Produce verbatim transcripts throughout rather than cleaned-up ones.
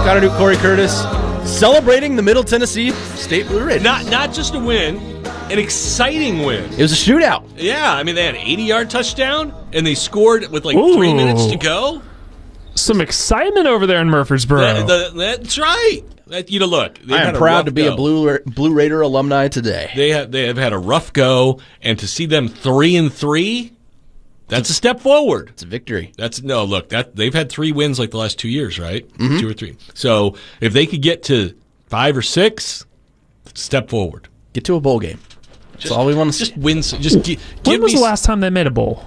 Got to do Corey Curtis celebrating the Middle Tennessee State Blue Raiders. Not not just a win, an exciting win. It was a shootout. Yeah, I mean, they had an eighty-yard touchdown, and they scored with like Ooh. three minutes to go. Some excitement over there in Murfreesboro. That- the- that's right. That, you know, look. they've I had am a proud rough to be go. a Blue Blue Raider alumni today. They have they have had a rough go, and to see them three and three, that's a step forward. It's a victory. That's no look. That they've had three wins like the last two years, right? Mm-hmm. Two or three. So if they could get to five or six, step forward. Get to a bowl game. That's Just, all we want to see. Just win. Just gi- when give was me the last time they made a bowl?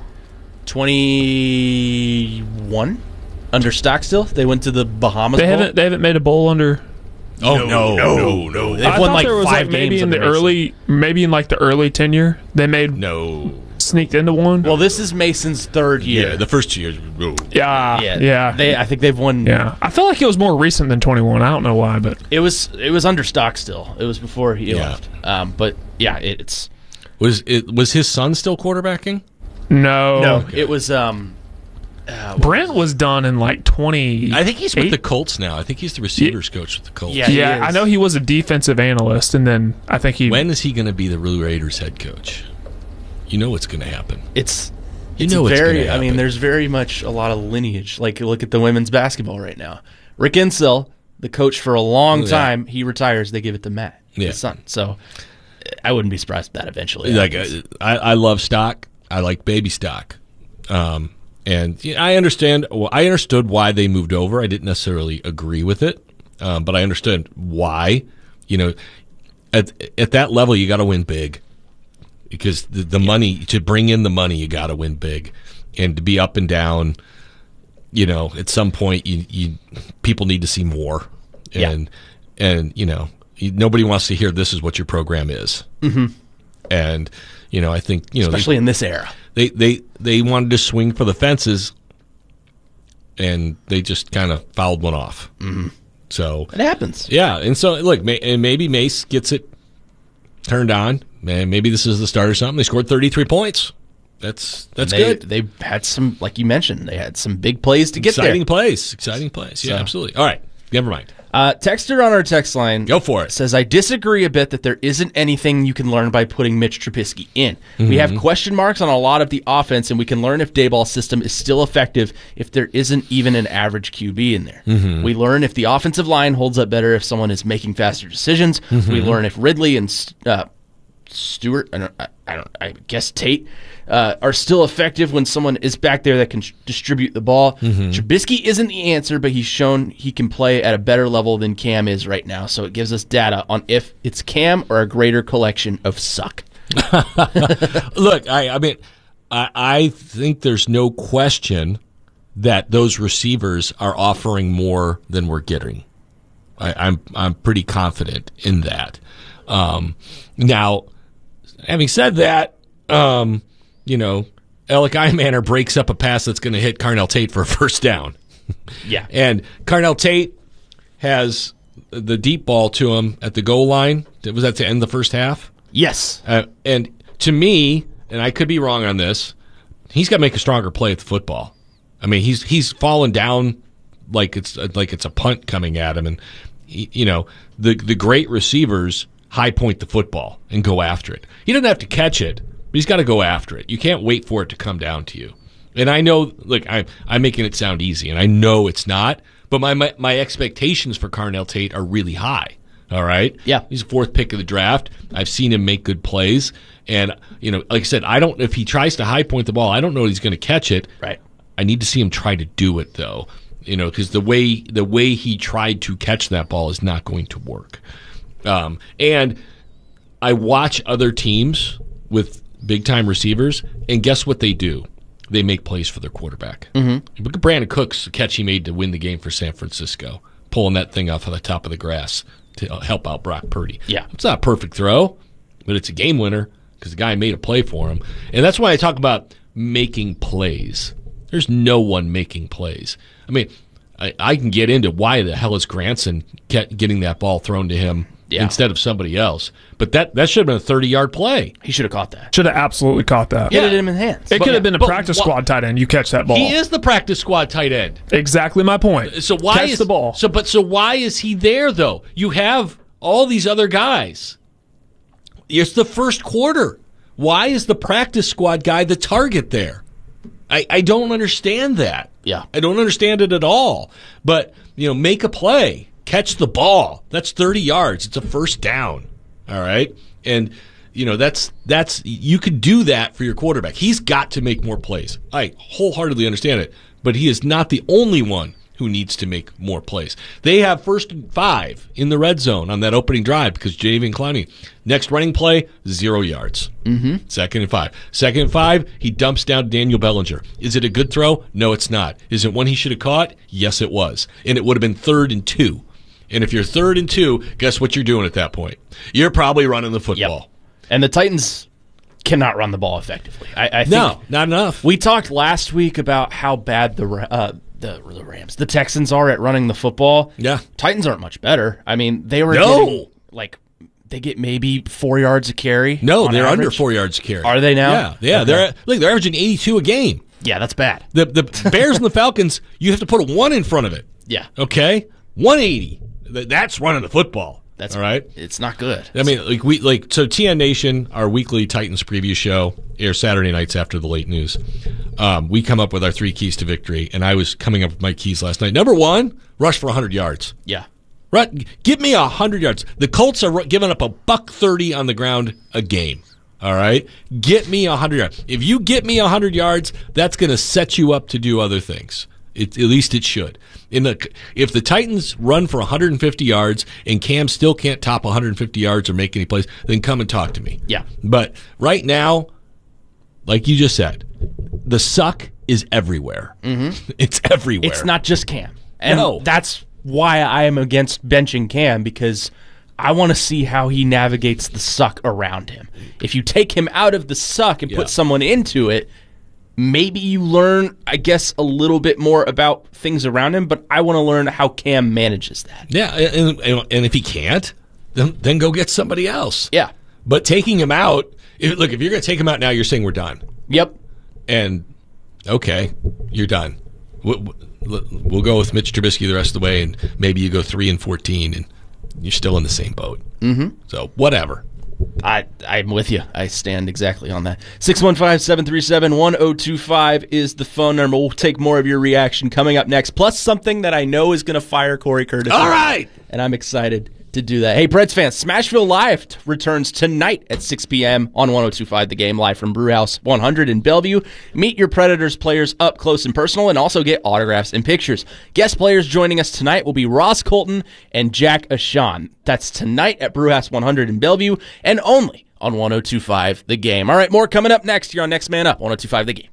twenty-one under Stockstill. They went to the Bahamas. They Bowl. haven't. They haven't made a bowl under. Oh no, no, no, They've I won thought like there was five like maybe games in the under Mason. early, maybe in like the early tenure, they made no. sneaked into one. Well, this is Mason's third year. Yeah, the first two years. Oh. yeah, yeah, yeah, They, I think they've won. yeah. I feel like it was more recent than twenty-one. I don't know why, but It was it was under Stockstill. It was before he Yeah. left. Um, but yeah, it, it's Was it was his son still quarterbacking? no, no. It was um. Uh, Brent was done in like twenty. I think he's with the Colts now. I think he's the receivers coach with the Colts. Yeah. he yeah, I is. know he was a defensive analyst, and then I think he. When is he going to be the Blue Raiders head coach? You know what's going to happen. it's You it's know it's very. gonna I mean, happen. there's very much a lot of lineage. Like look at the women's basketball right now. Rick Insell, the coach for a long Yeah. time, he retires. They give it to Matt, Yeah. his son. So I wouldn't be surprised if that eventually. Like happens. uh, I, I love stock. I like baby stock, um, and yeah, I understand. Well, I understood why they moved over. I didn't necessarily agree with it, um, but I understood why. You know, at at that level, you got to win big because the, the money to bring in the money, you got to win big, and to be up and down. You know, at some point, you, you people need to see more, and and you know, you, nobody wants to hear this is what your program is. Mm-hmm. And you know, I think you know, especially in this era. they, they they wanted to swing for the fences, and they just kind of fouled one off. Mm-hmm. So It happens. yeah, and so look, may, and maybe Mace gets it turned on. Man, maybe this is the start or something. They scored thirty-three points. That's that's they, good. They had some, like you mentioned, they had some big plays to get Exciting there. plays. Exciting plays. Yeah, So- absolutely. All right, never mind. Uh, Texter on our text line Go for it. says, I disagree a bit that there isn't anything you can learn by putting Mitch Trubisky in. Mm-hmm. We have question marks on a lot of the offense, and we can learn if Dayball's system is still effective if there isn't even an average Q B in there. Mm-hmm. We learn if the offensive line holds up better if someone is making faster decisions. Mm-hmm. We learn if Ridley and uh, Stewart, I don't, I, I don't, I guess Tate, uh, are still effective when someone is back there that can sh- distribute the ball. Mm-hmm. Trubisky isn't the answer, but he's shown he can play at a better level than Cam is right now. So it gives us data on if it's Cam or a greater collection of suck. Look, I, I mean, I, I think there's no question that those receivers are offering more than we're getting. I, I'm I'm pretty confident in that. Um, now, having said that, um, you know, Alec Imanner breaks up a pass that's going to hit Carnell Tate for a first down. Yeah. And Carnell Tate has the deep ball to him at the goal line. Was that to end the first half? Yes. Uh, and to me, and I could be wrong on this, he's got to make a stronger play at the football. I mean, he's he's fallen down like it's like it's a punt coming at him, and he, you know the the great receivers high point the football and go after it. He doesn't have to catch it, but he's got to go after it. You can't wait for it to come down to you. And I know, look, I'm I'm making it sound easy, and I know it's not. But my my, my expectations for Carnell Tate are really high. All right. Yeah. He's the fourth pick of the draft. I've seen him make good plays. And, you know, like I said, I don't, if he tries to high point the ball, I don't know he's going to catch it. Right. I need to see him try to do it, though, you know, because the way, the way he tried to catch that ball is not going to work. Um, and I watch other teams with big time receivers, and guess what they do? They make plays for their quarterback. Mm-hmm. Look at Brandon Cooks, the catch he made to win the game for San Francisco, pulling that thing off of the top of the grass to help out Brock Purdy. Yeah. It's not a perfect throw, but it's a game winner because the guy made a play for him. And that's why I talk about making plays. There's no one making plays. I mean, I, I can get into why the hell is Granson get, getting that ball thrown to him Yeah. instead of somebody else. But that, that should have been a thirty-yard play. He should have caught that. Should have absolutely caught that. Hit it in his hands. It But- could have been a but practice wha- squad tight end. You catch that ball. He is the practice squad tight end. Exactly my point. So why catch is the ball? So, but so why is he there though? You have all these other guys. It's the first quarter. Why is the practice squad guy the target there? I, I don't understand that. Yeah. I don't understand it at all. But, you know, make a play. Catch the ball. That's thirty yards. It's a first down. All right? And, you know, that's, that's, you could do that for your quarterback. He's got to make more plays. I wholeheartedly understand it. But he is not the only one who needs to make more plays. They have first and five in the red zone on that opening drive because Jadeveon Clowney. Next running play, zero yards. Mm-hmm. Second and five. Second and five, he dumps down Daniel Bellinger. Is it a good throw? No, it's not. Is it one he should have caught? Yes, it was. And it would have been third and two. And if you're third and two, guess what you're doing at that point? You're probably running the football. Yep. And the Titans cannot run the ball effectively. I, I think No, not enough. we talked last week about how bad the Ra- uh, the the Rams, the Texans are at running the football. Yeah. Titans aren't much better. I mean, they were No. getting, like they get maybe four yards a carry. No, on they're under average. four yards a carry. Are they now? Yeah, yeah. Okay. They're look, they're averaging eighty-two a game. Yeah, that's bad. The the Bears and the Falcons, you have to put a one in front of it. Yeah, Okay, one eighty. Th- That's running the football. that's all right. It's not good. I mean, like we like so. T N Nation, our weekly Titans preview show, airs Saturday nights after the late news. Um, we come up with our three keys to victory, and I was coming up with my keys last night. Number one, rush for one hundred yards. Yeah, Right, give me one hundred yards. The Colts are ru- giving up a buck thirty on the ground a game. All right, get me one hundred yards. If you get me one hundred yards, that's going to set you up to do other things. It, at least it should. In the if the Titans run for one hundred fifty yards and Cam still can't top one hundred fifty yards or make any plays, then come and talk to me. Yeah. But right now, like you just said, the suck is everywhere. Mm-hmm. It's everywhere. it's not just Cam, and No. that's why I am against benching Cam, because I want to see how he navigates the suck around him. If you take him out of the suck and Yeah. put someone into it, maybe you learn, I guess, a little bit more about things around him, but I want to learn how Cam manages that. Yeah, and, and, and if he can't, then then go get somebody else. Yeah. But taking him out, if, look, if you're going to take him out now, you're saying we're done. Yep. And okay, you're done. We'll, we'll go with Mitch Trubisky the rest of the way, and maybe you go three and fourteen, and you're still in the same boat. Mm-hmm. So whatever. I, I'm with you. I stand exactly on that. six one five, seven three seven, one oh two five is the phone number. We'll take more of your reaction coming up next, plus something that I know is going to fire Corey Curtis. All right. And I'm excited to do that. Hey, Preds fans, Smashville Live t- returns tonight at six p.m. on one oh two five The Game, live from Brewhouse one hundred in Bellevue. Meet your Predators players up close and personal, and also get autographs and pictures. Guest players joining us tonight will be Ross Colton and Jack Ashawn. That's tonight at Brewhouse one hundred in Bellevue, and only on one oh two five The Game. All right, more coming up next here on Next Man Up, one oh two five The Game.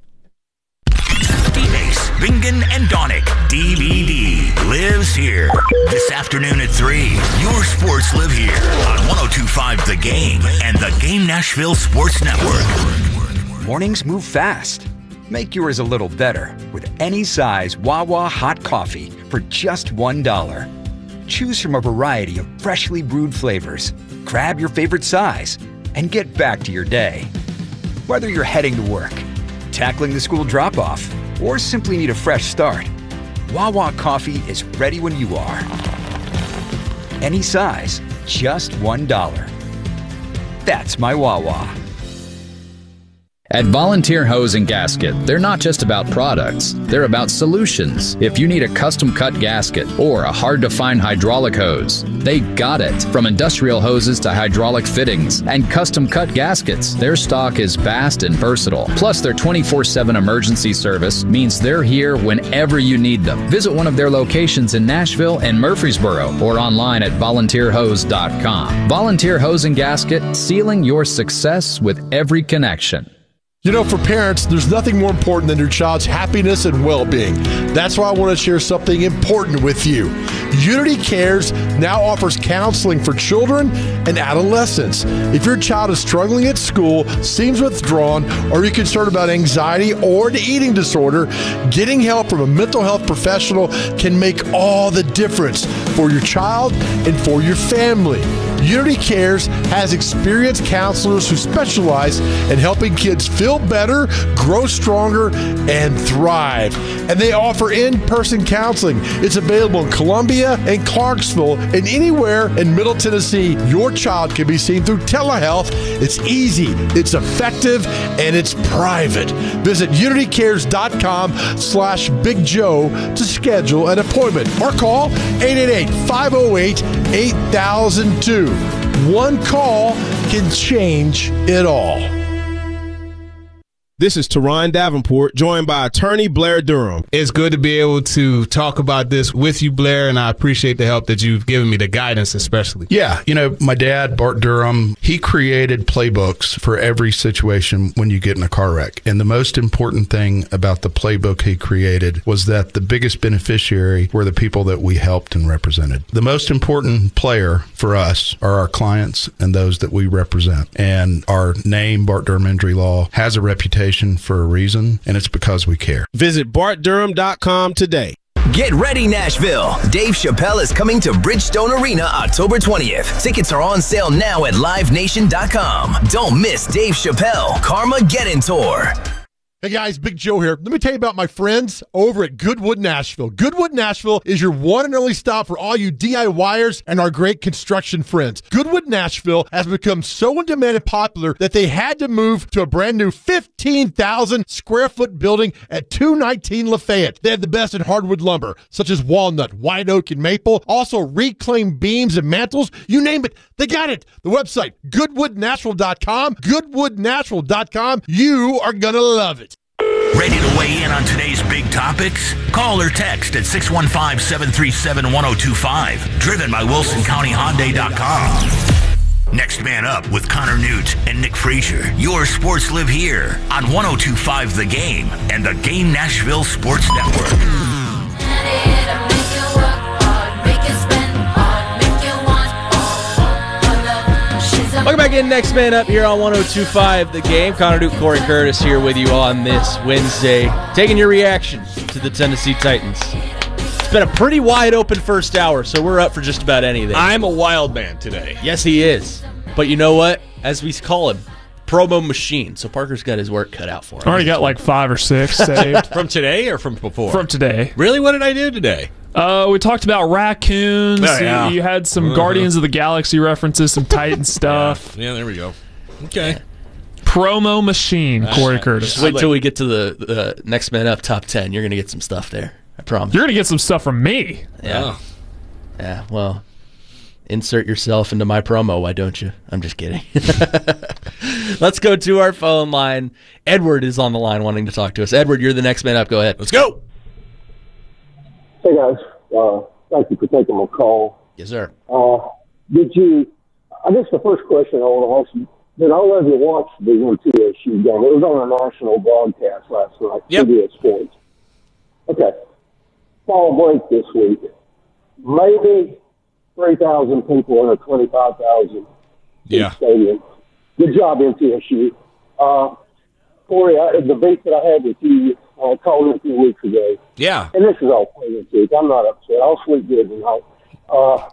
Phoenix, Bingen, and Donick. D V D lives here. This afternoon at three, your sports live here on one oh two five The Game and the Game Nashville Sports Network. Mornings move fast. Make yours a little better with any size Wawa hot coffee for just one dollar. Choose from a variety of freshly brewed flavors. Grab your favorite size and get back to your day. Whether you're heading to work, tackling the school drop-off, or simply need a fresh start, Wawa coffee is ready when you are. Any size, just one dollar. That's my Wawa. At Volunteer Hose and Gasket, they're not just about products, they're about solutions. If you need a custom-cut gasket or a hard-to-find hydraulic hose, they got it. From industrial hoses to hydraulic fittings and custom-cut gaskets, their stock is vast and versatile. Plus, their twenty-four seven emergency service means they're here whenever you need them. Visit one of their locations in Nashville and Murfreesboro or online at volunteer hose dot com. Volunteer Hose and Gasket, sealing your success with every connection. You know, for parents, there's nothing more important than your child's happiness and well-being. That's why I want to share something important with you. Unity Cares now offers counseling for children and adolescents. If your child is struggling at school, seems withdrawn, or you're concerned about anxiety or an eating disorder, getting help from a mental health professional can make all the difference. for your child and for your family. Unity Cares has experienced counselors who specialize in helping kids feel better, grow stronger, and thrive. And they offer in-person counseling. It's available in Columbia and Clarksville and anywhere in Middle Tennessee. Your child can be seen through telehealth. It's easy, it's effective, and it's private. Visit unitycares.com slash Big Joe to schedule an appointment or call eight eight eight, five oh eight, eight thousand two. One call can change it all. This is Teron Davenport, joined by attorney Blair Durham. It's good to be able to talk about this with you, Blair, and I appreciate the help that you've given me, the guidance especially. Yeah, you know, my dad, Bart Durham, he created playbooks for every situation when you get in a car wreck. And the most important thing about the playbook he created was that the biggest beneficiary were the people that we helped and represented. The most important player for us are our clients and those that we represent. And our name, Bart Durham Injury Law, has a reputation for a reason, and it's because we care. Visit bart durham dot com today. Get ready, Nashville. Dave Chappelle is coming to Bridgestone Arena October twentieth. Tickets are on sale now at live nation dot com. Don't miss Dave Chappelle Carmageddon Tour. Hey guys, Big Joe here. Let me tell you about my friends over at Goodwood Nashville. Goodwood Nashville is your one and only stop for all you DIYers and our great construction friends. Goodwood Nashville has become so in demand and popular that they had to move to a brand new fifteen thousand square foot building at two nineteen Lafayette. They have the best in hardwood lumber, such as walnut, white oak, and maple. Also reclaimed beams and mantles. You name it, they got it. The website, goodwood natural dot com. goodwood natural dot com. You are going to love it. Ready to weigh in on today's big topics? Call or text at six one five, seven three seven, one oh two five. Driven by Wilson County Hyundai dot com. Next man up with Connor Newt and Nick Frazier. Your sports live here on one oh two point five The Game and the Game Nashville Sports Network. Welcome back in. Next man up here on one oh two point five The Game. Connor Duke, Corey Curtis here with you on this Wednesday, taking your reaction to the Tennessee Titans. It's been a pretty wide open first hour, so we're up for just about anything. I'm a wild man today. Yes, he is. But you know what? As we call him, promo machine. So Parker's got his work cut out for him. I already got like five or six saved. From today or from before? From today. Really? What did I do today? Uh, we talked about raccoons. Oh, yeah. you, you had some uh-huh. Guardians of the Galaxy references, some Titan stuff. Yeah. yeah, there we go. Okay. Promo machine, Corey Curtis. Just wait till we get to the, the next man up top ten. You're going to get some stuff there. I promise. You're going to get some stuff from me. Yeah. Oh. Yeah, well, insert yourself into my promo, why don't you? I'm just kidding. Let's go to our phone line. Edward is on the line wanting to talk to us. Edward, you're the next man up. Go ahead. Let's go. Hey, guys. Uh, thank you for taking my call. Yes, sir. Uh, did you, I guess the first question I want to ask you, did all of you watch the M T S U game? It was on a national broadcast last night, yep. C B S Sports. Okay. Fall break this week. Maybe three thousand people in a twenty-five thousand yeah. stadium. Good job, M T S U. Uh, Corey, I, the beat that I had with you, uh, called in a few weeks ago. Yeah. And this is all positive. I'm not upset. I'll sleep good tonight. Uh,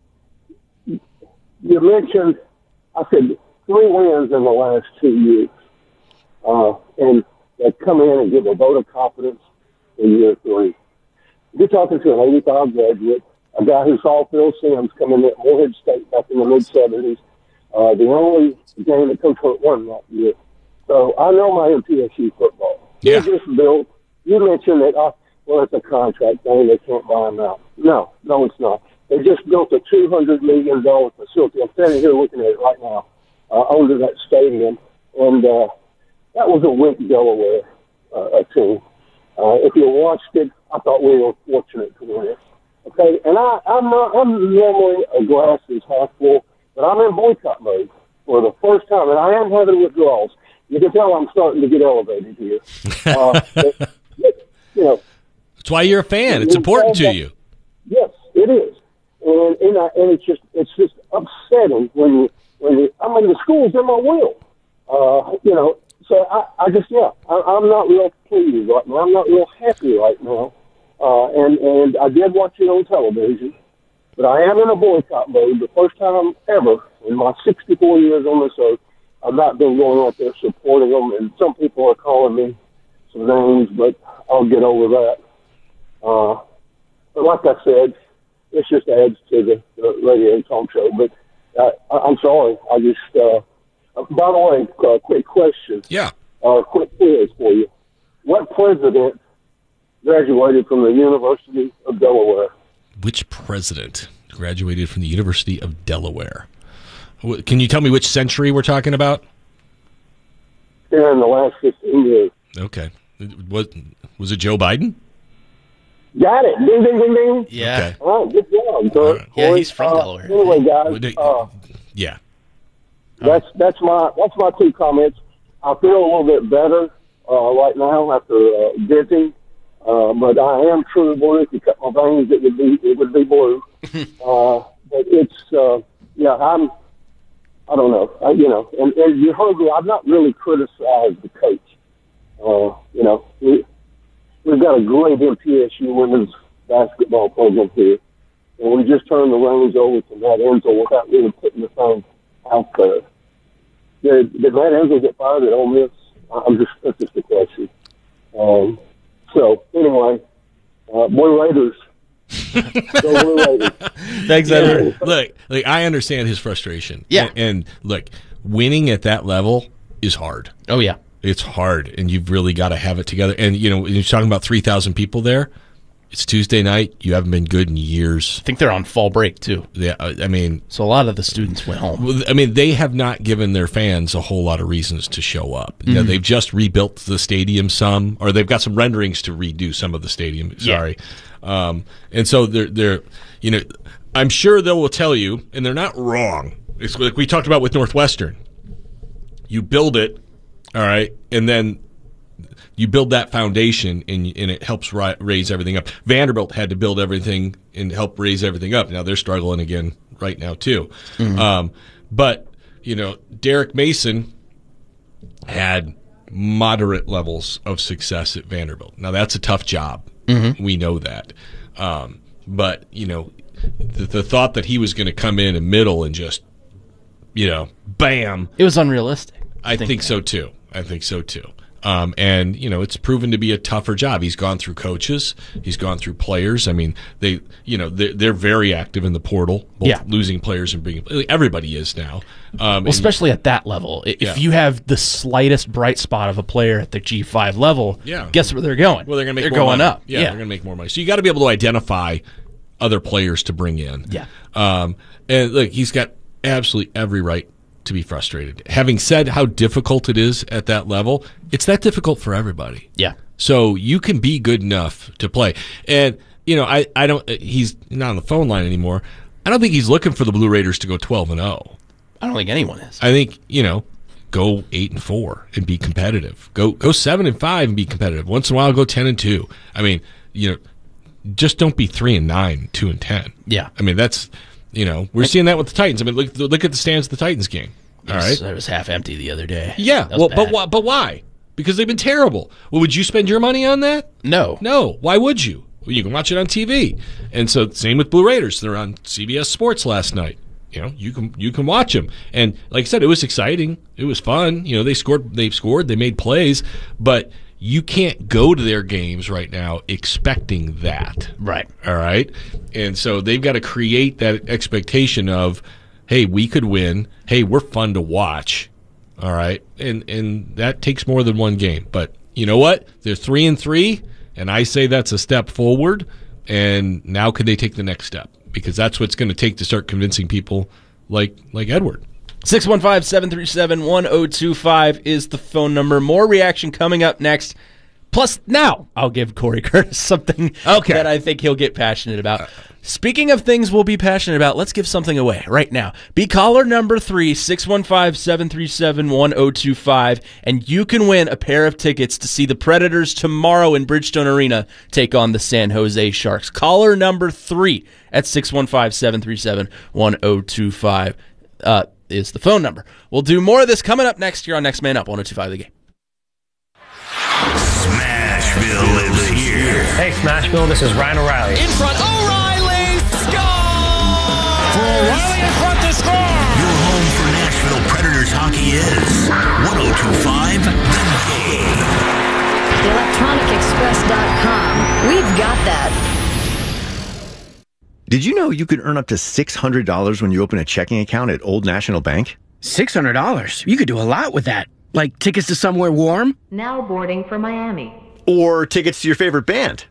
you mentioned, I said, three wins in the last two years. Uh, and they come in and give a vote of confidence in year three. You're talking to an eighty-five graduate, a guy who saw Phil Simms come in at Morehead State back in the mid-seventies, uh, the only game that Coach Hurt won that year. So I know my M T S U football. Yeah. They just built, you mentioned that, uh, well, it's a contract thing, they can't buy them out. No, no, it's not. They just built a two hundred million dollars facility. I'm standing here looking at it right now, uh, under that stadium. And uh, that was a Wink Delaware uh, a team. Uh, if you watched it, I thought we were fortunate to win it. Okay, and I, I'm not, I'm normally a glass is half full, but I'm in boycott mode for the first time, and I am having withdrawals. You can tell I'm starting to get elevated here. Uh, but, you know, that's why you're a fan. It's important to you. Yes, it is, and and, I, and it's just it's just upsetting when you when you. I mean, the school's in my will. Uh, you know, so I, I just yeah, I, I'm not real pleased right now. I'm not real happy right now. Uh, and and I did watch it on television, But I am in a boycott mode. The first time ever in my sixty-four years on this earth, I've not been going out there supporting them. And some people are calling me some names, but I'll get over that. Uh, but like I said, this just adds to the, the radio and talk show. But uh, I, I'm sorry. I just, uh, by the way, uh, quick question. Yeah. Uh, quick quiz for you. What president graduated from the University of Delaware? Which president graduated from the University of Delaware? Can you tell me which century we're talking about? Yeah, in the last fifteen years. Okay. Was, was it Joe Biden? Got it. Ding, ding, ding, ding. Yeah. Okay. All right, good job, sir. Right. Yeah, he's from uh, Delaware. Anyway, guys, uh, Yeah. that's that's my that's my two comments. I feel a little bit better uh, right now after uh, venting, uh, but I am truly blue. If you cut my veins, it would be it would be blue. uh, but it's uh, yeah, I'm I don't know, I, you know, and, and you heard me. I've not really criticized the coach. Uh, you know, we, we've got a great M T S U women's basketball program here, and we just turned the reins over to Matt Enzo without really putting the thing out there. Did, did Matt Enzo get fired at Ole Miss? I'm just that's just a question. Um, so anyway, uh, Blue Raiders. Go Blue Raiders. Thanks, Edward. Look, like I understand his frustration. Yeah. And, and look, winning at that level is hard. Oh, yeah. It's hard, and you've really got to have it together. And, you know, you're talking about three thousand people there. It's Tuesday night. You haven't been good in years. I think they're on fall break, too. Yeah, I mean. So a lot of the students went home. I mean, they have not given their fans a whole lot of reasons to show up. Mm-hmm. You know, they've just rebuilt the stadium some, or they've got some renderings to redo some of the stadium. Sorry. Yeah. Um, and so they're, they're, you know, I'm sure they will tell you, and they're not wrong. It's like we talked about with Northwestern. You build it. All right, and then you build that foundation, and, and it helps ri- raise everything up. Vanderbilt had to build everything and help raise everything up. Now they're struggling again right now too. Mm-hmm. Um, but you know, Derek Mason had moderate levels of success at Vanderbilt. Now that's a tough job. Mm-hmm. We know that. Um, but you know, the, the thought that he was going to come in and middle and just, you know, bam, it was unrealistic. I think, think so too. I think so too. Um, and, you know, it's proven to be a tougher job. He's gone through coaches. He's gone through players. I mean, they, you know, they're, they're very active in the portal, both yeah. losing players and bringing – everybody is now. Um, well, especially at that level. If yeah. you have the slightest bright spot of a player at the G five level, yeah. guess where they're going? Well, they're going to make they're more going money. up. Yeah, yeah. they're going to make more money. So you got to be able to identify other players to bring in. Yeah. Um, and, look, he's got absolutely every right to be frustrated. Having said how difficult it is at that level, it's that difficult for everybody. Yeah. So you can be good enough to play. And, you know, I, I don't, he's not on the phone line anymore. I don't think he's looking for the Blue Raiders to go twelve and oh. I don't think anyone is. I think, you know, go eight and four and be competitive. Go, go seven and five and be competitive. Once in a while, go ten and two. I mean, you know, just don't be three and nine, two and ten. Yeah. I mean, that's, you know, we're seeing that with the Titans. I mean, look, look at the stands of the Titans game. All right, it was half empty the other day. Yeah, well, but why, but why? Because they've been terrible. Well, would you spend your money on that? No, no. Why would you? Well, you can watch it on T V. And so, same with Blue Raiders. They're on C B S Sports last night. You know, you can you can watch them. And like I said, it was exciting. It was fun. You know, they scored. They scored. They made plays. But you can't go to their games right now expecting that. Right. All right. And so they've got to create that expectation of, hey, we could win. Hey, we're fun to watch. All right. And and that takes more than one game. But you know what? They're three and three, and I say that's a step forward. And now can they take the next step? Because that's what it's going to take to start convincing people like like Edward. six one five, seven three seven, one oh two five is the phone number. More reaction coming up next. Plus, now I'll give Corey Curtis something okay. that I think he'll get passionate about. Uh, Speaking of things we'll be passionate about, let's give something away right now. Be caller number three, six one five, seven three seven, one oh two five, and you can win a pair of tickets to see the Predators tomorrow in Bridgestone Arena take on the San Jose Sharks. Caller number three at six one five, seven three seven, one oh two five uh, is the phone number. We'll do more of this coming up next here on Next Man Up, one oh two five The Game. Smashville lives here. Hey, Smashville, this is Ryan O'Reilly. In front, O'Reilly scores! got that. Did you know you could earn up to six hundred dollars when you open a checking account at Old National Bank? six hundred dollars? You could do a lot with that. Like tickets to somewhere warm? Now boarding for Miami. Or tickets to your favorite band?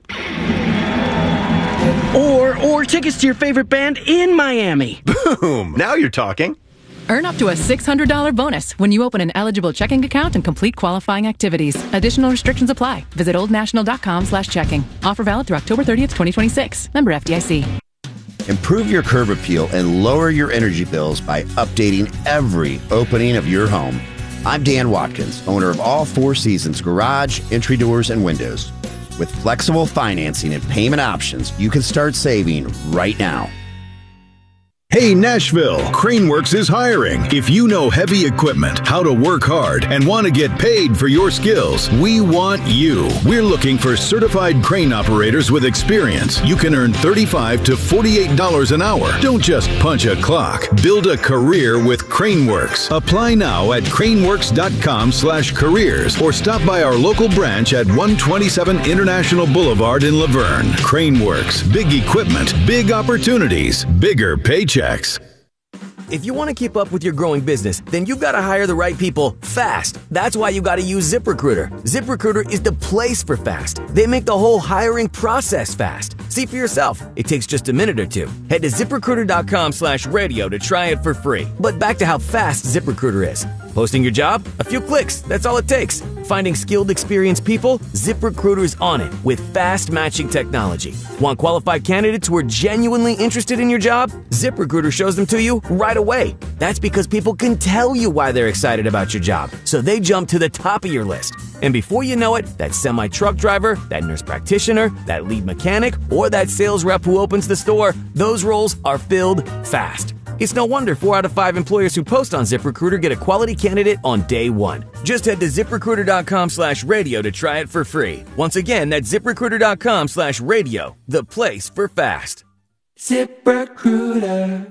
Or, or tickets to your favorite band in Miami. Boom! Now you're talking. Earn up to a six hundred dollars bonus when you open an eligible checking account and complete qualifying activities. Additional restrictions apply. Visit oldnational.com slash checking. Offer valid through October thirtieth, twenty twenty-six. Member F D I C. Improve your curb appeal and lower your energy bills by updating every opening of your home. I'm Dan Watkins, owner of All Four Seasons Garage, Entry Doors, and Windows. With flexible financing and payment options, you can start saving right now. Hey Nashville, Craneworks is hiring. If you know heavy equipment, how to work hard, and want to get paid for your skills, we want you. We're looking for certified crane operators with experience. You can earn thirty-five to forty-eight dollars an hour. Don't just punch a clock. Build a career with Craneworks. Apply now at craneworks.com slash careers or stop by our local branch at one twenty-seven International Boulevard in Laverne. Craneworks, big equipment, big opportunities, bigger paychecks. If you want to keep up with your growing business, then you've got to hire the right people fast. That's why you got to use ZipRecruiter. ZipRecruiter is the place for fast. They make the whole hiring process fast. See for yourself. It takes just a minute or two. Head to ZipRecruiter.com slash radio to try it for free. But back to how fast ZipRecruiter is. Posting your job? A few clicks. That's all it takes. Finding skilled, experienced people? ZipRecruiter's on it with fast matching technology. Want qualified candidates who are genuinely interested in your job? ZipRecruiter shows them to you right away. That's because people can tell you why they're excited about your job, so they jump to the top of your list. And before you know it, that semi-truck driver, that nurse practitioner, that lead mechanic, or that sales rep who opens the store, those roles are filled fast. It's no wonder four out of five employers who post on ZipRecruiter get a quality candidate on day one. Just head to ZipRecruiter.com slash radio to try it for free. Once again, that's ZipRecruiter.com slash radio, the place for fast. ZipRecruiter.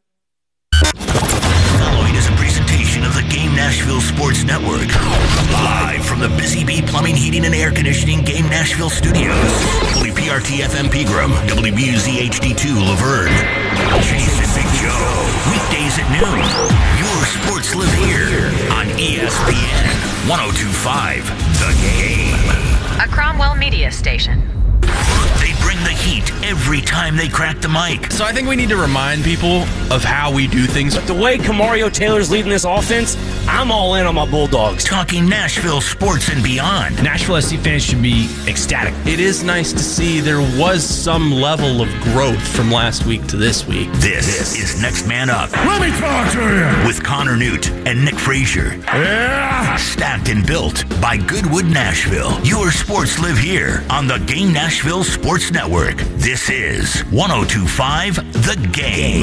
Following is a presentation of the Game Nashville Sports Network. Live from the Busy Bee Plumbing, Heating, and Air Conditioning Game Nashville Studios. W P R T F M Pegram, W B U Z H D two Laverne. Jason Big Joe. Weekdays at noon. Your sports live here on E S P N one oh two point five The Game. A Cromwell Media Station. They bring the heat every time they crack the mic. So I think we need to remind people of how we do things. But the way Kamario Taylor's leading this offense, I'm all in on my Bulldogs. Talking Nashville sports and beyond. Nashville S C fans should be ecstatic. It is nice to see there was some level of growth from last week to this week. This, this is Next Man Up. Let me talk to you. With Connor Newt and Nick Frazier. Yeah. Stacked and built by Goodwood Nashville. Your sports live here on the Game Nashville Sports Network. This is one oh two point five The Game.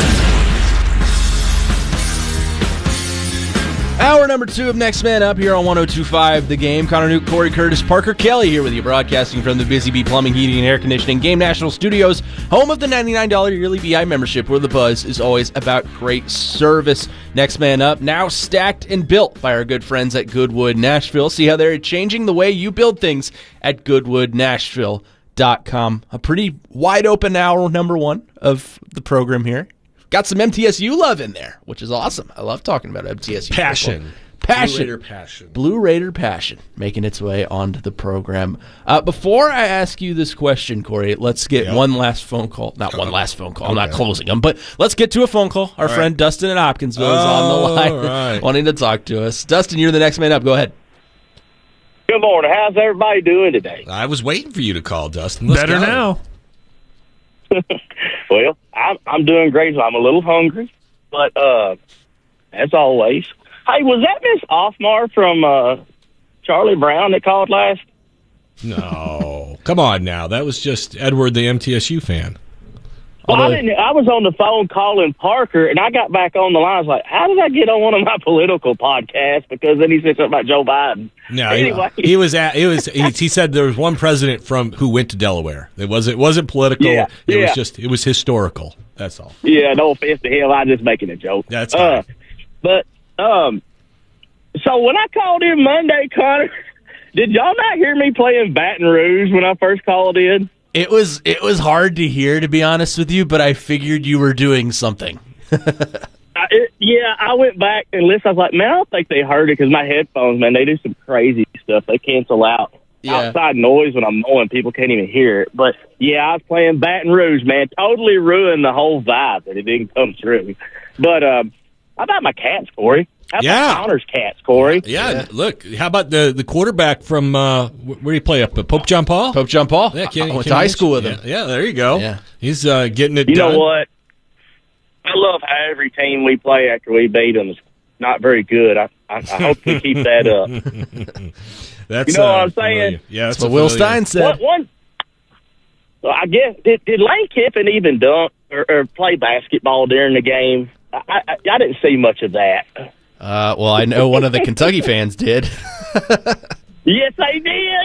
Hour number two of Next Man Up here on one oh two point five The Game. Connor Newt, Corey Curtis, Parker Kelly here with you, broadcasting from the Busy Bee Plumbing, Heating, and Air Conditioning Game National Studios, home of the ninety-nine dollars yearly B I membership, where the buzz is always about great service. Next Man Up, now stacked and built by our good friends at Goodwood Nashville. See how they're changing the way you build things at Goodwood Nashville dot com. A pretty wide open hour number one of the program here. Got some M T S U love in there, which is awesome. I love talking about M T S U. Passion. Football. Passion. Blue Raider passion. Blue Raider passion making its way onto the program. Uh, before I ask you this question, Corey, let's get yep. one last phone call. Not one last phone call. Okay. I'm not closing them, but let's get to a phone call. Our All friend right. Dustin in Hopkinsville is oh, on the line right. wanting to talk to us. Dustin, you're the next man up. Go ahead. Good morning. How's everybody doing today? I was waiting for you to call, Dustin. Let's Better go. now. Well, I'm I'm doing great. I'm a little hungry, but uh, as always. Hey, was that Miss Offmar from uh, Charlie Brown that called last? No, come on now. That was just Edward, the M T S U fan. Well, I didn't. I was on the phone calling Parker, and I got back on the line. I was like, "How did I get on one of my political podcasts?" Because then he said something about Joe Biden. No, anyway, he, he was at. He was. He, he said there was one president from who went to Delaware. It wasn't. It wasn't political. Yeah, it yeah. was just. It was historical. That's all. Yeah, no offense to him. I'm just making a joke. That's fine. Uh, but um, so when I called in Monday, Connor, did y'all not hear me playing Baton Rouge when I first called in? It was it was hard to hear, to be honest with you, but I figured you were doing something. I, it, yeah, I went back and listened. I was like, man, I don't think they heard it because my headphones, man, they do some crazy stuff. They cancel out yeah. outside noise when I'm mowing. People can't even hear it. But, yeah, I was playing Baton Rouge, man. Totally ruined the whole vibe that it didn't come through. But um, how about my cats, Corey? How about Yeah. Connor's cats, Corey? Yeah, yeah, look, how about the the quarterback from, uh, where do you play up? at Pope John Paul? Pope John Paul. Yeah, I went to high school with him. Yeah, yeah, there you go. Yeah. He's uh, getting it You done. know what? I love how every team we play after we beat them is not very good. I, I, I hope we keep that up. That's, you know uh, what I'm saying? familiar. Yeah, that's That's what Will familiar. Stein said. What, one, well, I guess, did, did Lane Kiffin even dunk or, or play basketball during the game? I, I, I didn't see much of that. Uh, well, I know one of the Kentucky fans did. Yes, they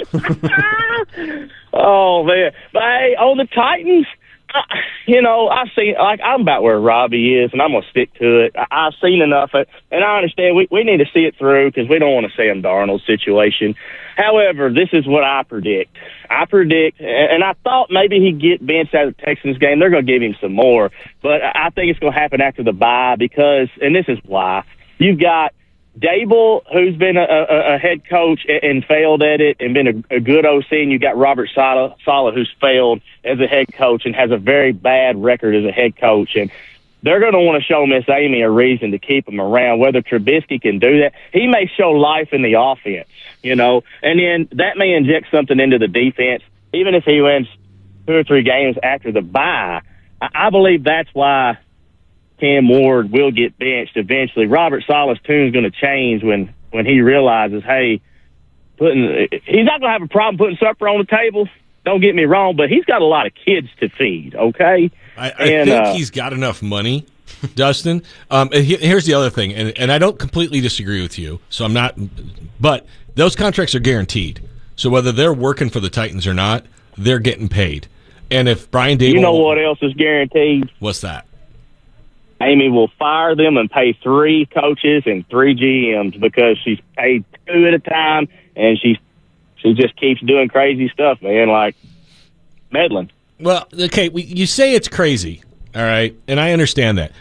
did. Oh, man. But, hey, on the Titans, I, you know, I've seen, like, I'm about where Robbie is, and I'm going to stick to it. I, I've seen enough, of, and I understand we, we need to see it through because we don't want to Sam Darnold situation. However, this is what I predict. I predict, and, and I thought maybe he'd get benched out of the Texans game. They're going to give him some more, but I, I think it's going to happen after the bye because, and this is why, you've got Dable, who's been a, a, a head coach and, and failed at it and been a, a good O C, and you've got Robert Saleh, Saleh, who's failed as a head coach and has a very bad record as a head coach. And they're going to want to show Miss Amy a reason to keep him around. Whether Trubisky can do that, he may show life in the offense, you know, and then that may inject something into the defense. Even if he wins two or three games after the bye, I, I believe that's why Cam Ward will get benched eventually. Robert Saleh's tune's going to change when, when he realizes, hey, putting he's not going to have a problem putting supper on the table. Don't get me wrong, but he's got a lot of kids to feed, okay? I, I and, think uh, he's got enough money, Dustin. Um, and he, here's the other thing, and, and I don't completely disagree with you, so I'm not – but those contracts are guaranteed. So whether they're working for the Titans or not, they're getting paid. And if Brian Dable – You know what else is guaranteed? What's that? Amy will fire them and pay three coaches and three G Ms because she's paid two at a time, and she she just keeps doing crazy stuff, man, like meddling. Well, okay, we, you say it's crazy, all right, and I understand that.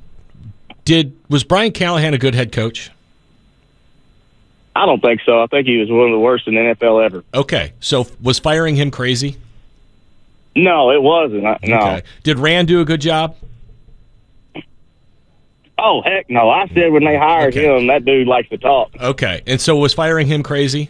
Did was Brian Callahan a good head coach? I don't think so. I think he was one of the worst in the N F L ever. Okay, so was firing him crazy? No, it wasn't. I, no. Okay. Did Rand do a good job? Oh, heck no. I said when they hired Okay. him, that dude likes to talk. Okay, and so was firing him crazy?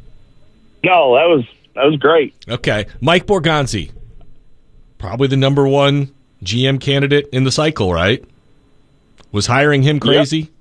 No, that was that was great. Okay, Mike Borgonzi, probably the number one G M candidate in the cycle, right? Was hiring him crazy? Yep.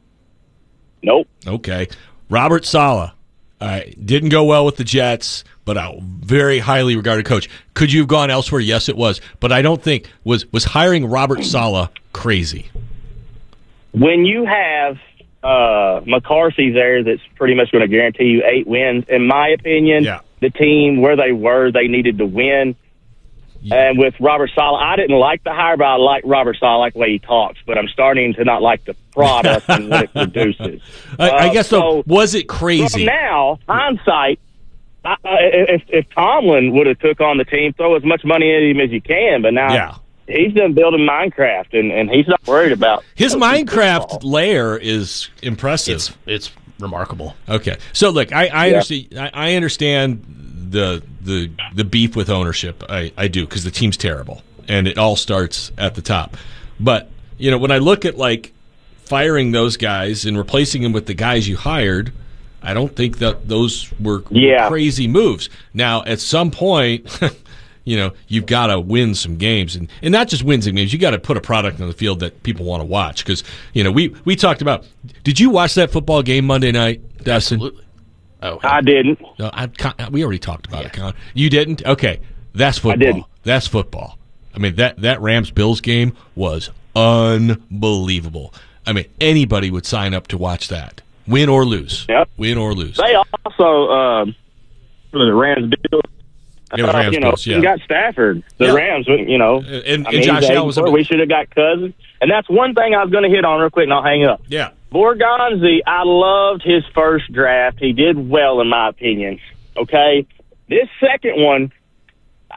Nope. Okay, Robert Saleh, all right, didn't go well with the Jets, but a very highly regarded coach. Could you have gone elsewhere? Yes, it was, but I don't think was was hiring Robert Saleh crazy. When you have uh, McCarthy there, that's pretty much going to guarantee you eight wins. In my opinion, Yeah. the team where they were, they needed to win. And with Robert Saleh, I didn't like the hire, but I like Robert Saleh, I like the way he talks. But I'm starting to not like the product and what it produces. I, I Uh, guess so though, was it crazy? From now, hindsight, I, I, if, if Tomlin would have took on the team, throw as much money at him as you can. But now Yeah. he's done building Minecraft, and, and he's not worried about His coaching Minecraft football. layer is impressive. It's it's remarkable. Okay, so look, I, I Yeah. understand. I, I understand the the the beef with ownership. I, I do because the team's terrible, and it all starts at the top. But you know, when I look at like firing those guys and replacing them with the guys you hired, I don't think that those were Yeah. crazy moves. Now, at some point. You know, you've got to win some games, and, and not just win some games. You got to put a product on the field that people want to watch. Because you know, we we talked about. Did you watch that football game Monday night, Dustin? Absolutely. Oh, I didn't. No, I, we already talked about it, Con. You didn't? Okay, that's football. didn't. That's football. I mean, that that Rams Bills game was unbelievable. I mean, anybody would sign up to watch that, win or lose. Yep. Win or lose. They also, um, for the Rams Bills, It was uh, Rams you know, Bills, yeah. we got Stafford. The Yeah. Rams, you know. And- I and mean, Josh he's Allen was a- eighty-four. We should have got Cousins. And that's one thing I was going to hit on real quick, and I'll hang up. Yeah. Borgonzi, I loved his first draft. He did well, in my opinion. Okay? This second one,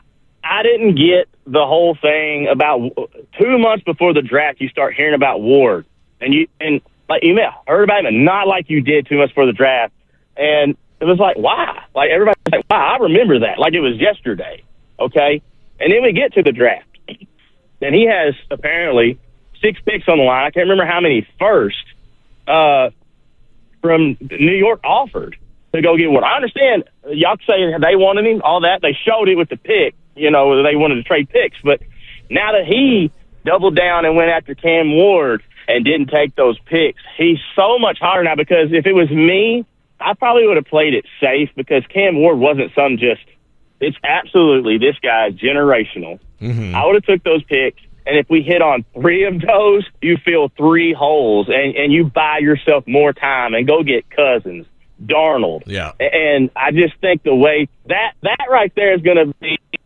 I didn't get the whole thing about two months before the draft. You start hearing about Ward, and you and like you may have heard about him, and not like you did two months before the draft. And it was like, why? Like everybody's like, wow, I remember that, like it was yesterday. Okay, and then we get to the draft, and he has apparently six picks on the line. I can't remember how many first uh, from New York offered to go get Ward. I understand y'all say they wanted him, all that. They showed it with the pick. You know, they wanted to trade picks. But now that he doubled down and went after Cam Ward and didn't take those picks, he's so much harder now, because if it was me, I probably would have played it safe, because Cam Ward wasn't some just – it's absolutely this guy's generational. Mm-hmm. I would have took those picks, and if we hit on three of those, you fill three holes, and, and you buy yourself more time and go get Cousins, Darnold. Yeah. And I just think the way that – that right there is going to be –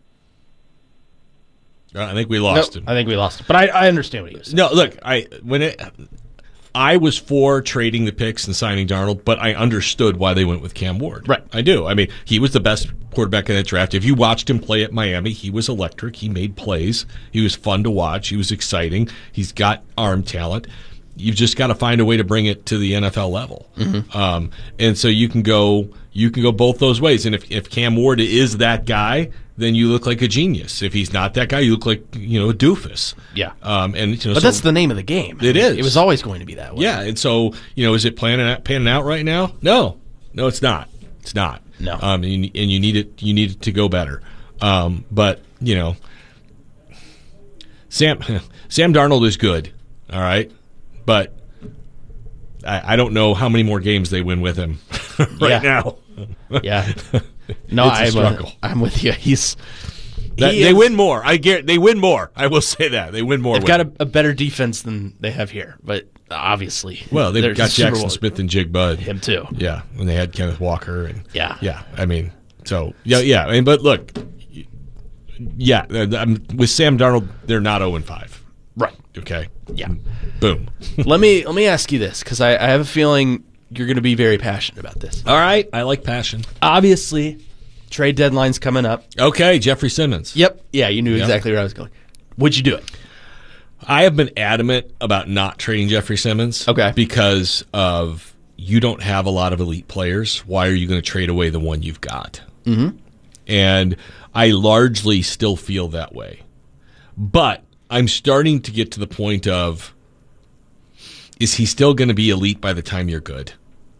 I think we lost Nope, him. I think we lost him. But I, I understand what he was saying. No, look, I when it, I was for trading the picks and signing Darnold, but I understood why they went with Cam Ward. Right. I do. I mean, he was the best quarterback in that draft. If you watched him play at Miami, he was electric. He made plays. He was fun to watch. He was exciting. He's got arm talent. You've just got to find a way to bring it to the N F L level. Mm-hmm. Um, and so you can go you can go both those ways. And if, if Cam Ward is that guy, then you look like a genius. If he's not that guy, you look like, you know, a doofus. Yeah. Um, and you know, But so that's the name of the game. It is. It was always going to be that way. Yeah. And so, you know, is it planning out, panning out right now? No. No, it's not. It's not. No. Um, and, you, and you need it. You need it to go better. Um, but you know, Sam Sam Darnold is good. All right, but I, I don't know how many more games they win with him right Yeah. now. Yeah. No, It's a I'm, struggle. uh, I'm with you. He's That- he they is- win more. I guarantee they win more. I will say that they win more. They've with got him. a, a better defense than they have here, but obviously, Well, they've they're got Super Jackson Bowl- Smith and Jig Bud. Him too. Yeah, and they had Kenneth Walker and Yeah. yeah. I mean, so yeah, yeah. I mean, but look, yeah, I'm, with Sam Darnold, they're not zero and five. Right. Okay. Yeah. Boom. let me let me ask you this, because I, I have a feeling you're going to be very passionate about this. All right, I like passion. Obviously, trade deadline's coming up. Okay, Jeffrey Simmons. Yep. Yeah, you knew Yep. exactly where I was going. Would you do it? I have been adamant about not trading Jeffrey Simmons. Okay. Because of you don't have a lot of elite players. Why are you going to trade away the one you've got? Mm-hmm. And I largely still feel that way. But I'm starting to get to the point of, is he still going to be elite by the time you're good?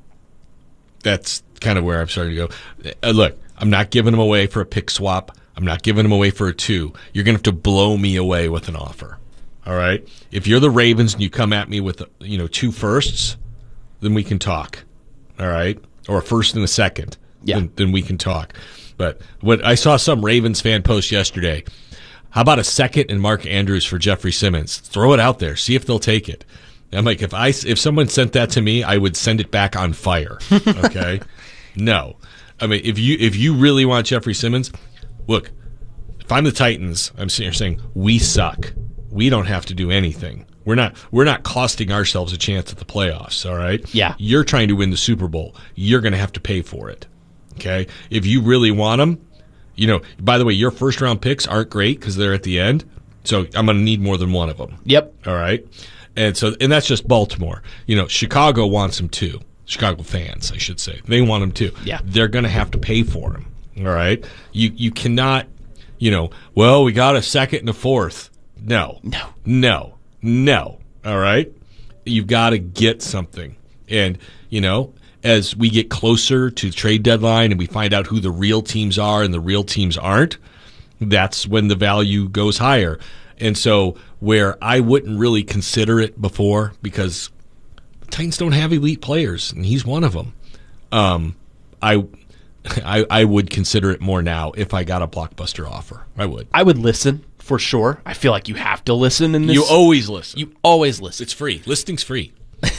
That's kind of where I'm starting to go. Uh, look, I'm not giving him away for a pick swap. I'm not giving him away for a two. You're going to have to blow me away with an offer. All right? If you're the Ravens and you come at me with, you know, two firsts, then we can talk. All right? Or a first and a second. Yeah. Then, then we can talk. But what I saw some Ravens fan post yesterday, how about a second and Mark Andrews for Jeffrey Simmons? Throw it out there. See if they'll take it. I'm like, if I if someone sent that to me, I would send it back on fire. Okay? No. I mean, if you if you really want Jeffrey Simmons, look, if I'm the Titans, I'm sitting here saying, we suck. We don't have to do anything. We're not we're not costing ourselves a chance at the playoffs, all right? Yeah. You're trying to win the Super Bowl. You're going to have to pay for it. Okay? If you really want them, you know, by the way, your first round picks aren't great because they're at the end. So I'm going to need more than one of them. Yep. All right? And so and that's just Baltimore. You know, Chicago wants him too. Chicago fans, I should say. They want him too. Yeah. They're going to have to pay for him. All right? You you cannot, you know, well, we got a second and a fourth. No. No. No. No. All right? You've got to get something. And, you know, as we get closer to trade deadline and we find out who the real teams are and the real teams aren't, that's when the value goes higher. And so where I wouldn't really consider it before because the Titans don't have elite players, and he's one of them, um, I, I I would consider it more now if I got a blockbuster offer. I would. I would listen for sure. I feel like you have to listen in this. You always listen. You always listen. It's free. Listening's free.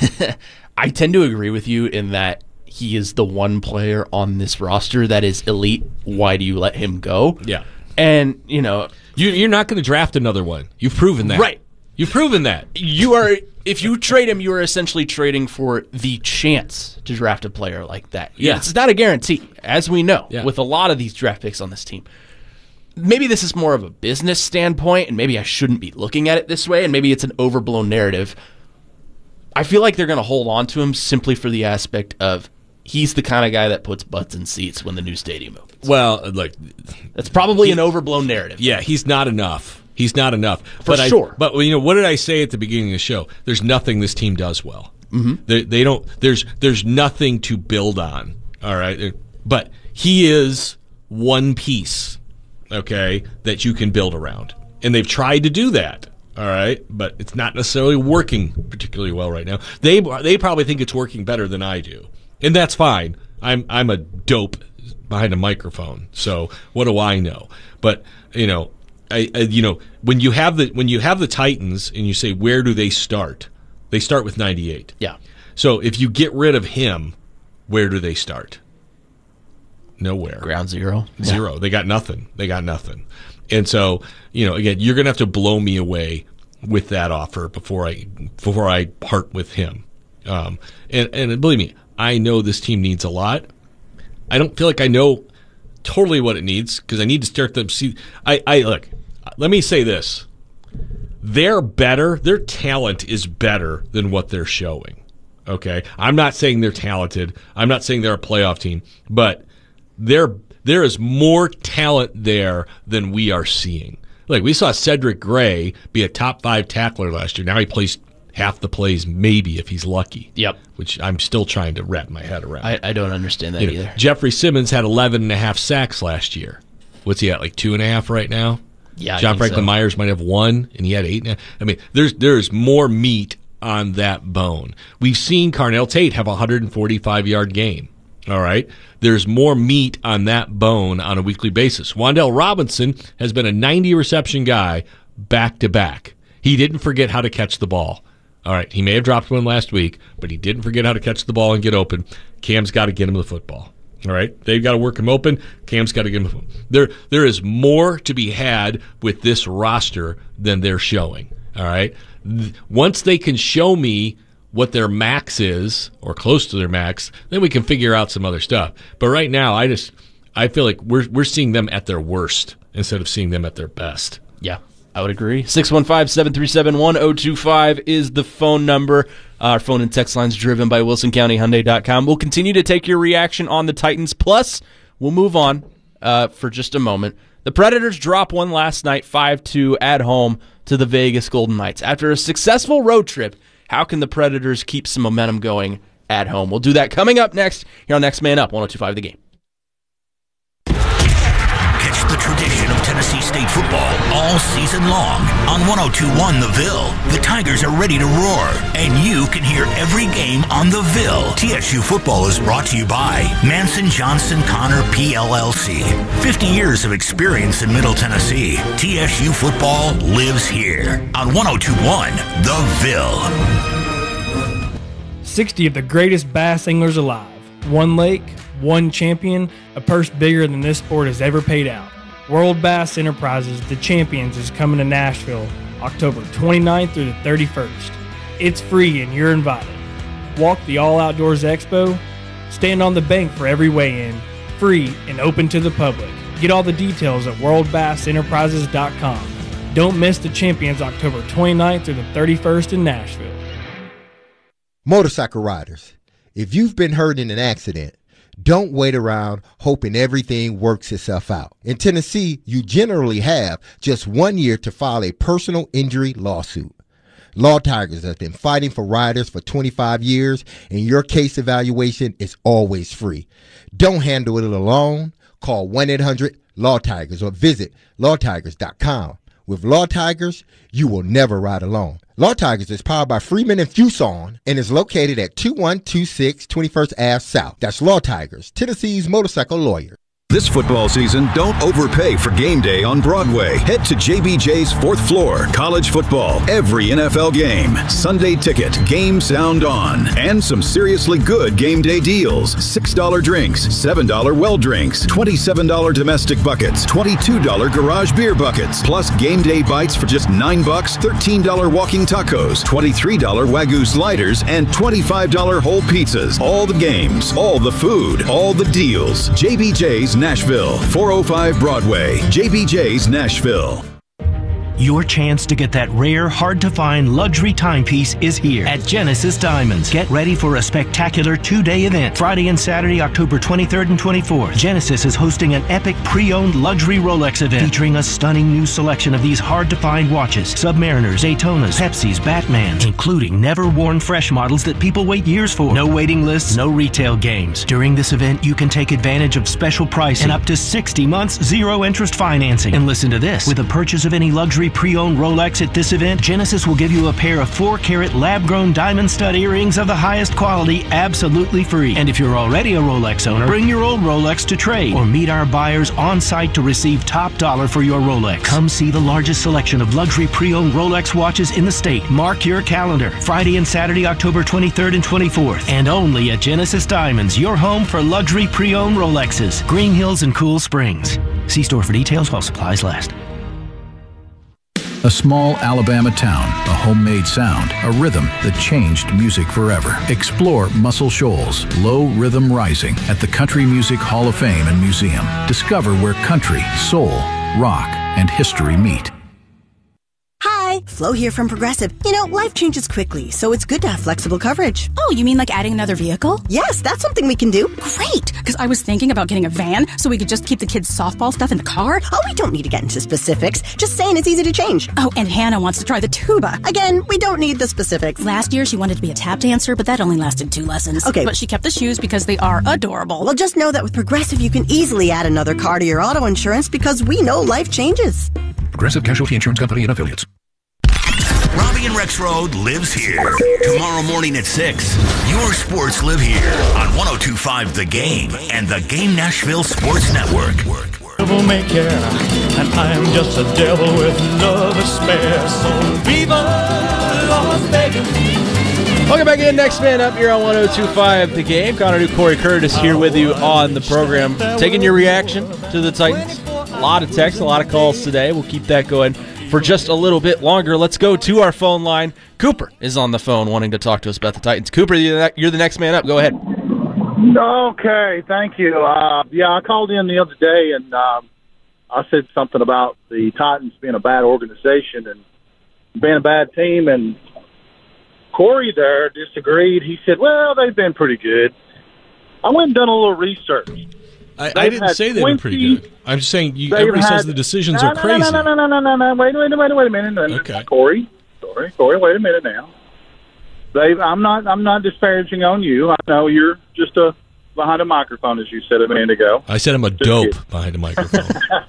I tend to agree with you in that he is the one player on this roster that is elite. Why do you let him go? Yeah. And, you know, You, you're not going to draft another one. You've proven that. Right. You've proven that. you are, if you trade him, you are essentially trading for the chance to draft a player like that. Yeah. It's not a guarantee, as we know, Yeah. with a lot of these draft picks on this team. maybe this is more of a business standpoint, and maybe I shouldn't be looking at it this way, and maybe it's an overblown narrative. I feel like they're going to hold on to him simply for the aspect of he's the kind of guy that puts butts in seats when the new stadium opens. Well, look, that's probably he, an overblown narrative. Yeah, he's not enough. He's not enough. For but sure. I, but you know, what did I say at the beginning of the show? There's nothing this team does well. Mm-hmm. They, they don't. There's there's nothing to build on. All right, but he is one piece, okay, that you can build around, and they've tried to do that. All right, but it's not necessarily working particularly well right now. They they probably think it's working better than I do, and that's fine. I'm I'm a dope behind a microphone, so what do I know? But you know, I, I you know when you have the when you have the Titans and you say where do they start? They start with ninety-eight. Yeah. So if you get rid of him, where do they start? Nowhere. Ground zero. Zero. Yeah. They got nothing. They got nothing. And so, you know, again, you're going to have to blow me away with that offer before I before I part with him. Um, and, and believe me, I know this team needs a lot. I don't feel like I know totally what it needs because I need to start to see. I, I look. Let me say this: they're better. Their talent is better than what they're showing. Okay, I'm not saying they're talented. I'm not saying they're a playoff team, but they're. There is more talent there than we are seeing. Like, we saw Cedric Gray be a top five tackler last year. Now he plays half the plays, maybe, if he's lucky. Yep. Which I'm still trying to wrap my head around. I, I don't understand that you know, either. Jeffrey Simmons had eleven and a half sacks last year. What's he at, like two and a half right now? Yeah, I John think Franklin so. Myers might have one, and he had eight and a half. I mean, there's there's more meat on that bone. We've seen Carnell Tate have a one hundred forty-five yard game. All right. There's more meat on that bone on a weekly basis. Wan'Dale Robinson has been a ninety reception guy back to back. He didn't forget how to catch the ball. All right. He may have dropped one last week, but he didn't forget how to catch the ball and get open. Cam's got to get him the football. All right. They've got to work him open. Cam's got to get him the football. There, there is more to be had with this roster than they're showing. All right. Once they can show me what their max is, or close to their max, then we can figure out some other stuff. But right now, I just I feel like we're we're seeing them at their worst instead of seeing them at their best. Yeah, I would agree. six one five, seven three seven, one zero two five is the phone number. Our phone and text line's driven by Wilson County Hyundai dot com. We'll continue to take your reaction on the Titans. Plus, we'll move on uh, for just a moment. The Predators drop one last night, five two at home to the Vegas Golden Knights. After a successful road trip, how can the Predators keep some momentum going at home? We'll do that coming up next here on Next Man Up, one oh two point five The Game. Catch the tradition of Tennessee State football all season long on one oh two point one The Ville. The Tigers are ready to roar, and you can hear every game on The Ville. T S U football is brought to you by Manson Johnson Connor P L L C. fifty years of experience in Middle Tennessee. T S U football lives here on one oh two point one The Ville. sixty of the greatest bass anglers alive. One lake, one champion, a purse bigger than this sport has ever paid out. World Bass Enterprises, the Champions, is coming to Nashville October twenty-ninth through the thirty-first. It's free and you're invited. Walk the All Outdoors Expo, stand on the bank for every weigh-in, free and open to the public. Get all the details at world bass enterprises dot com. Don't miss the Champions October twenty-ninth through the thirty-first in Nashville. Motorcycle riders, if you've been hurt in an accident, don't wait around hoping everything works itself out. In Tennessee, you generally have just one year to file a personal injury lawsuit. Law Tigers has been fighting for riders for twenty-five years, and your case evaluation is always free. Don't handle it alone. Call one eight hundred law tigers or visit law tigers dot com. With Law Tigers, you will never ride alone. Law Tigers is powered by Freeman and Fuson and is located at two one two six twenty-first Avenue South. That's Law Tigers, Tennessee's motorcycle lawyer. This football season, don't overpay for game day on Broadway. Head to J B J's fourth floor. College football, every N F L game. Sunday ticket, game sound on. And some seriously good game day deals. six dollar drinks, seven dollar well drinks, twenty-seven dollar domestic buckets, twenty-two dollar garage beer buckets, plus game day bites for just nine bucks, thirteen dollar walking tacos, twenty-three dollar Wagyu sliders, and twenty-five dollar whole pizzas. All the games, all the food, all the deals. J B J's Nashville, four oh five Broadway, J B J's Nashville. Your chance to get that rare, hard-to-find luxury timepiece is here at Genesis Diamonds. Get ready for a spectacular two-day event. Friday and Saturday, October twenty-third and twenty-fourth. Genesis is hosting an epic pre-owned luxury Rolex event featuring a stunning new selection of these hard-to-find watches. Submariners, Daytonas, Pepsis, Batmans, including never-worn fresh models that people wait years for. No waiting lists, no retail games. During this event, you can take advantage of special pricing and up to sixty months zero-interest financing. And listen to this. With a purchase of any luxury pre-owned Rolex at this event, Genesis will give you a pair of four carat lab-grown diamond stud earrings of the highest quality absolutely free. And if you're already a Rolex owner, bring your old Rolex to trade or meet our buyers on site to receive top dollar for your Rolex. Come see the largest selection of luxury pre-owned Rolex watches in the state. Mark your calendar. Friday and Saturday, October twenty-third and twenty-fourth. And only at Genesis Diamonds, your home for luxury pre-owned Rolexes. Green Hills and Cool Springs. See store for details while supplies last. A small Alabama town, a homemade sound, a rhythm that changed music forever. Explore Muscle Shoals, Low Rhythm Rising at the Country Music Hall of Fame and Museum. Discover where country, soul, rock, and history meet. Hi, Flo here from Progressive. You know, life changes quickly, so it's good to have flexible coverage. Oh, you mean like adding another vehicle? Yes, that's something we can do. Great, because I was thinking about getting a van so we could just keep the kids' softball stuff in the car. Oh, we don't need to get into specifics. Just saying it's easy to change. Oh, and Hannah wants to try the tuba. Again, we don't need the specifics. Last year, she wanted to be a tap dancer, but that only lasted two lessons. Okay. But she kept the shoes because they are adorable. Well, just know that with Progressive, you can easily add another car to your auto insurance because we know life changes. Progressive Casualty Insurance Company and Affiliates. Robbie and Rexroad lives here. Tomorrow morning at six, your sports live here on one oh two point five The Game and the Game Nashville Sports Network. Devil may care, and I am just a devil with love to spare. So viva Las Vegas. Welcome back in. Next man up here on one oh two point five The Game. Connor New, Corey Curtis here with you on the program. Taking your reaction to the Titans. A lot of texts, a lot of calls today. We'll keep that going for just a little bit longer. Let's go to our phone line. Cooper is on the phone wanting to talk to us about the Titans. Cooper, you're the next man up. Go ahead. Okay, thank you. Uh, yeah, I called in the other day, and um, I said something about the Titans being a bad organization and being a bad team, and Corey there disagreed. He said, well, they've been pretty good. I went and done a little research. I, I didn't say they were pretty good. I'm just saying you, everybody had, says the decisions no, are no, crazy. No, no, no, no, no, no, no. Wait, wait, wait, wait a minute. Okay. Corey, Corey, Corey, wait a minute now. They've, I'm not, I'm not disparaging on you. I know you're just a behind a microphone, as you said a minute ago. I said I'm a dope behind a microphone.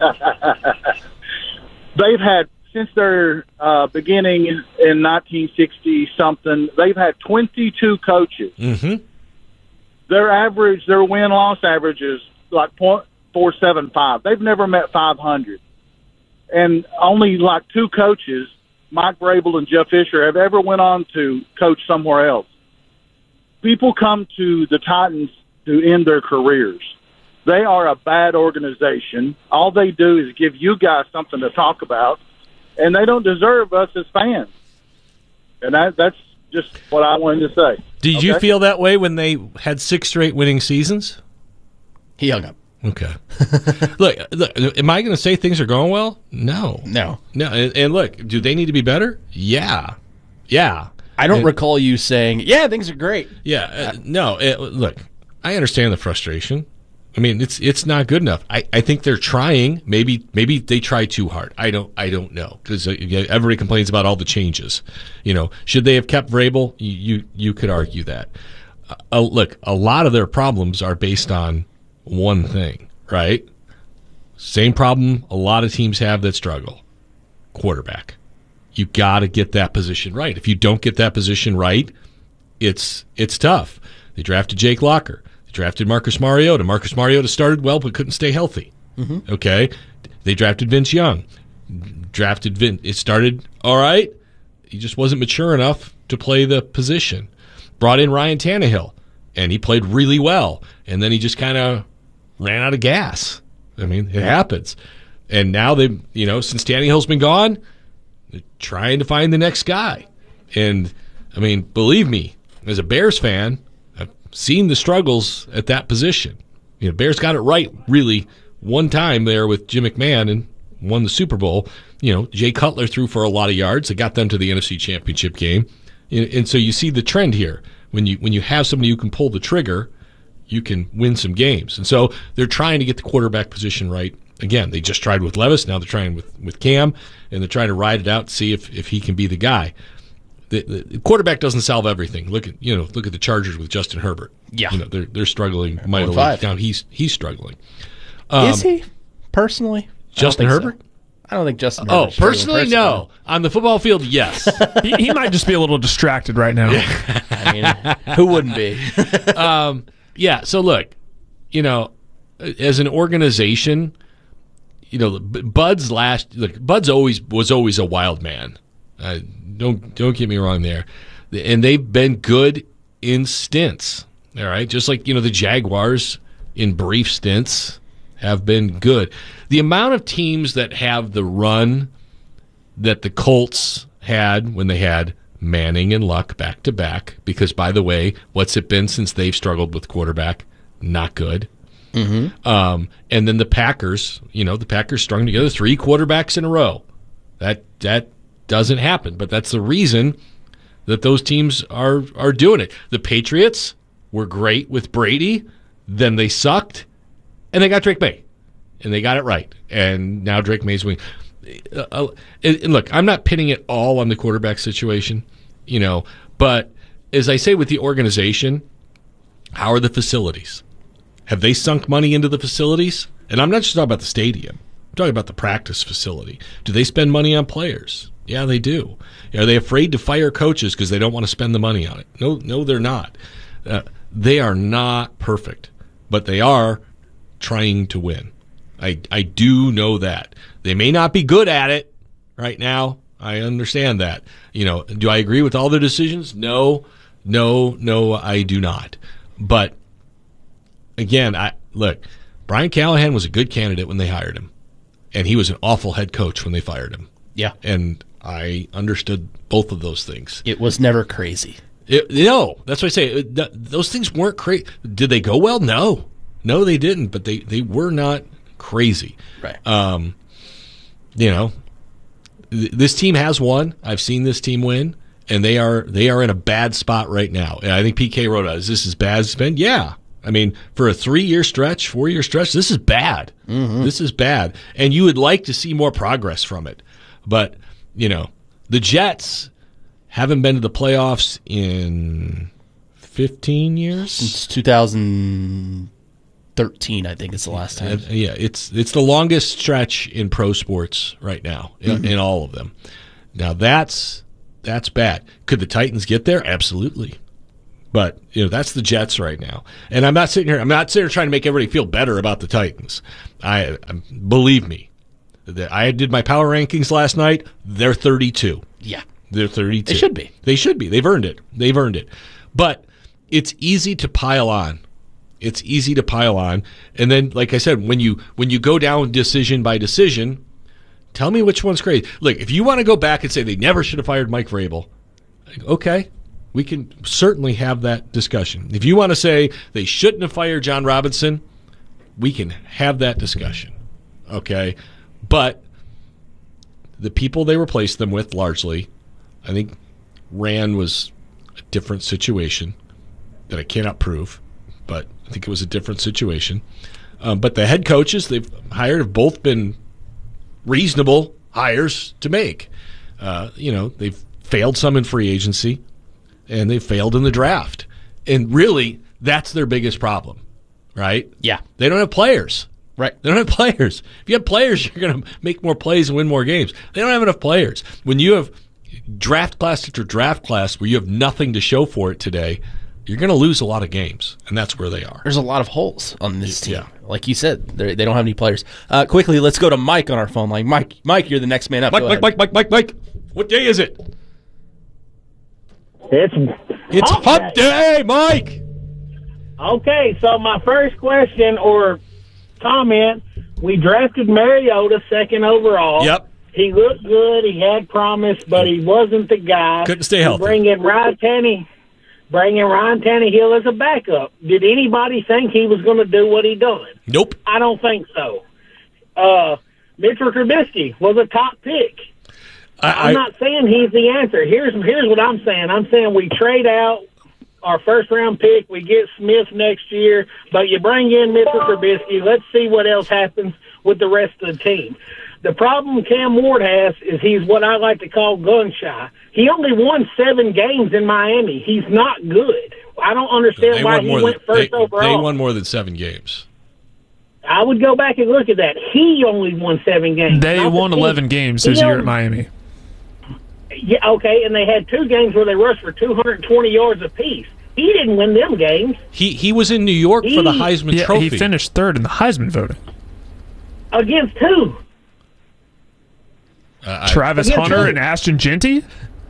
They've had since their uh, beginning in nineteen sixty something. They've had twenty-two coaches. Mm-hmm. Their average, their win-loss average is like point four seven five. They've never met five hundred, and only like two coaches, Mike Vrabel and Jeff Fisher, have ever went on to coach somewhere else. People come to the Titans to end their careers. They are a bad organization. All they do is give you guys something to talk about, and they don't deserve us as fans. And that, that's just what I wanted to say. Did okay? you feel that way when they had six straight winning seasons? He hung up. Okay. look, look, am I going to say things are going well? No. No. No. And, and look, do they need to be better? Yeah. Yeah. I don't and, recall you saying, yeah, things are great. Yeah. Uh, no. It, look, I understand the frustration. I mean, it's it's not good enough. I, I think they're trying. Maybe maybe they try too hard. I don't I don't know because everybody complains about all the changes. You know, should they have kept Vrabel? You you, you could argue that. Uh, look, a lot of their problems are based on one thing, right? Same problem a lot of teams have that struggle. Quarterback. You got to get that position right. If you don't get that position right, it's it's tough. They drafted Jake Locker. They drafted Marcus Mariota. Marcus Mariota started well but couldn't stay healthy. Mm-hmm. Okay? They drafted Vince Young. Drafted Vince. It started all right. He just wasn't mature enough to play the position. Brought in Ryan Tannehill, and he played really well. And then he just kind of ran out of gas. I mean, it happens. And now they, you know, since Tannehill's been gone, they're trying to find the next guy. And, I mean, believe me, as a Bears fan, I've seen the struggles at that position. You know, Bears got it right really one time there with Jim McMahon and won the Super Bowl. You know, Jay Cutler threw for a lot of yards. It got them to the N F C Championship game. And, and so you see the trend here. When you when you have somebody who can pull the trigger, you can win some games. And so they're trying to get the quarterback position right. Again, they just tried with Levis. Now they're trying with, with Cam, and they're trying to ride it out to see if, if he can be the guy. The, the quarterback doesn't solve everything. Look at you know look at the Chargers with Justin Herbert. Yeah, you know, they're they're struggling mightily. Now he's he's struggling. Um, Is he personally? Justin I Herbert? So. I don't think Justin. Oh, Herbert's personally, personally, no. On the football field, yes. he, he might just be a little distracted right now. I mean, who wouldn't be? um, yeah. So look, you know, as an organization, you know, Bud's last. Look, Bud's always was always a wild man. Uh, don't don't get me wrong there, and they've been good in stints. All right, just like you know the Jaguars in brief stints have been good. The amount of teams that have the run that the Colts had when they had Manning and Luck back to back, because by the way, what's it been since they've struggled with quarterback? Not good. Mm-hmm. Um, and then the Packers, you know, the Packers strung together three quarterbacks in a row. That that doesn't happen, but that's the reason that those teams are are doing it. The Patriots were great with Brady, then they sucked, and they got Drake May, and they got it right, and now Drake May's winning. Uh, and, and look, I'm not pinning it all on the quarterback situation, you know, but as I say with the organization, how are the facilities? Have they sunk money into the facilities? And I'm not just talking about the stadium. I'm talking about the practice facility. Do they spend money on players? Yeah, they do. Are they afraid to fire coaches because they don't want to spend the money on it? No, no, they're not. Uh, they are not perfect, but they are trying to win. I, I do know that. They may not be good at it right now. I understand that. You know, do I agree with all their decisions? No, no, no, I do not. But again, I look, Brian Callahan was a good candidate when they hired him, and he was an awful head coach when they fired him. Yeah. And I understood both of those things. It was never crazy. It, no, that's what I say. It, th- those things weren't crazy. Did they go well? No. No, they didn't, but they, they were not crazy. Right. Um, you know, th- this team has won. I've seen this team win, and they are they are in a bad spot right now. And I think P K wrote, is this as bad as it's been? Yeah. I mean, for a three-year stretch, four-year stretch, this is bad. Mm-hmm. This is bad. And you would like to see more progress from it. But, you know, the Jets haven't been to the playoffs in fifteen years? Since two thousand thirteen, I think it's the last time. Uh, yeah, it's it's the longest stretch in pro sports right now, mm-hmm. in, in all of them. Now, that's that's bad. Could the Titans get there? Absolutely. But, you know, that's the Jets right now. And I'm not sitting here, I'm not sitting here trying to make everybody feel better about the Titans. I, I believe me. I did my power rankings last night. They're thirty-two. Yeah. They're thirty-two. They should be. They should be. They've earned it. They've earned it. But it's easy to pile on. It's easy to pile on. And then, like I said, when you when you go down decision by decision, tell me which one's crazy. Look, if you want to go back and say they never should have fired Mike Vrabel, okay, we can certainly have that discussion. If you want to say they shouldn't have fired John Robinson, we can have that discussion. Okay? But the people they replaced them with, largely, I think Rand was a different situation that I cannot prove, but I think it was a different situation. Um, but the head coaches they've hired have both been reasonable hires to make. Uh, you know, they've failed some in free agency, and they've failed in the draft. And really, that's their biggest problem, right? Yeah. They don't have players. Right. They don't have players. If you have players, you're going to make more plays and win more games. They don't have enough players. When you have draft class after draft class where you have nothing to show for it today, you're going to lose a lot of games, and that's where they are. There's a lot of holes on this team. Yeah. Like you said, they don't have any players. Uh, quickly, let's go to Mike on our phone line. Mike, Mike, you're the next man up. Mike, Go Mike, ahead. Mike, Mike, Mike, Mike. What day is it? It's It's hump hump day. day, Mike. Okay, so my first question or comment, we drafted Mariota second overall. Yep. He looked good. He had promise, but he wasn't the guy. Couldn't stay healthy. We bring in Ryan Tanny. bringing Ryan Tannehill as a backup. Did anybody think he was going to do what he done? Nope. I don't think so. Uh, Mitchell Trubisky was a top pick. I, I'm not saying he's the answer. Here's here's what I'm saying. I'm saying we trade out our first round pick. We get Smith next year, but you bring in Mitchell Trubisky. Let's see what else happens with the rest of the team. The problem Cam Ward has is he's what I like to call gun shy. He only won seven games in Miami. He's not good. I don't understand They why won he more went than, first they, overall. They won more than seven games. I would go back and look at that. He only won seven games. They not won the team. eleven games He this year only- at Miami. Yeah, okay, and they had two games where they rushed for two hundred twenty yards apiece. He didn't win them games. He he was in New York He- for the Heisman Yeah, Trophy. he finished third in the Heisman voting. Against who? Uh, Travis Against Hunter who? and Ashton Genty?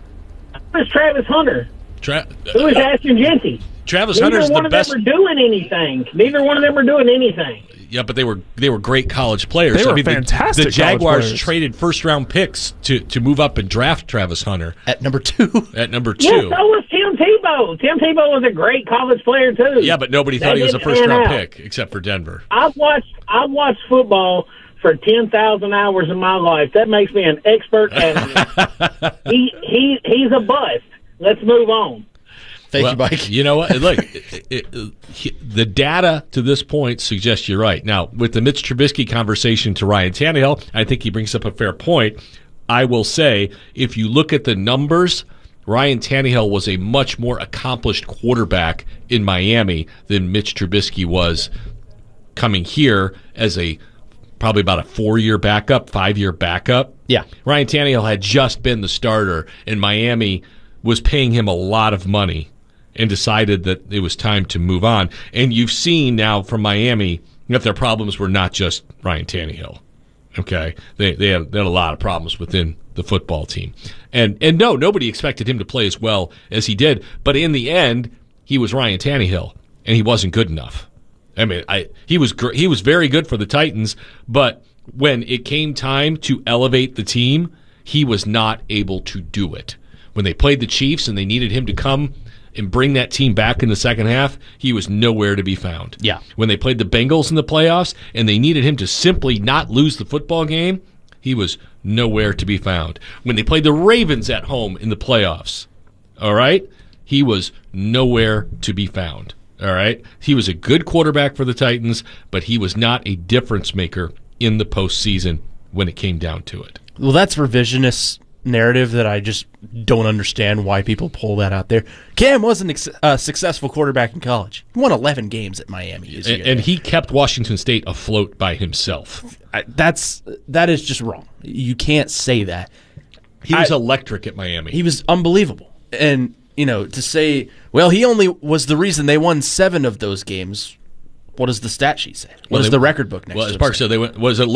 Who's Travis Hunter? Tra- Who is Ashton Genty? Travis Neither Hunter's one the of best. them are doing anything. Neither one of them are doing anything. Yeah, but they were they were great college players. They were I mean, the- fantastic The, college Jaguars players. traded first round picks to, to move up and draft Travis Hunter at number two. At number two. Yeah, so was Tim Tebow. Tim Tebow was a great college player too. Yeah, but nobody thought That he was a didn't first pan round out. pick except for Denver. I've watched I've watched football for ten thousand hours in my life. That makes me an expert analyst. he he he's a bust. Let's move on. Thank well, you, Mike. You know what? Look, it, it, it, the data to this point suggests you're right. Now, with the Mitch Trubisky conversation to Ryan Tannehill, I think he brings up a fair point. I will say, if you look at the numbers, Ryan Tannehill was a much more accomplished quarterback in Miami than Mitch Trubisky was coming here as a probably about a four-year backup, five-year backup. Yeah. Ryan Tannehill had just been the starter, and Miami was paying him a lot of money and decided that it was time to move on. And you've seen now from Miami that their problems were not just Ryan Tannehill. Okay, they they had, they had a lot of problems within the football team, and and no, nobody expected him to play as well as he did. But in the end, he was Ryan Tannehill, and he wasn't good enough. I mean, I he was gr- he was very good for the Titans, but when it came time to elevate the team, he was not able to do it. When they played the Chiefs and they needed him to come and bring that team back in the second half, he was nowhere to be found. Yeah. When they played the Bengals in the playoffs and they needed him to simply not lose the football game, he was nowhere to be found. When they played the Ravens at home in the playoffs, all right, he was nowhere to be found. All right. He was a good quarterback for the Titans, but he was not a difference maker in the postseason when it came down to it. Well, that's revisionist narrative that I just don't understand why people pull that out there. Cam wasn't a uh, successful quarterback in college. He won eleven games at Miami. And, and he kept Washington State afloat by himself. I, that's that is just wrong. You can't say that. He was I, electric at Miami. He was unbelievable. And, you know, to say, well, he only was the reason they won seven of those games, what does the stat sheet say? What well, does they, the record book next well, to as it Park say? said, they went, was it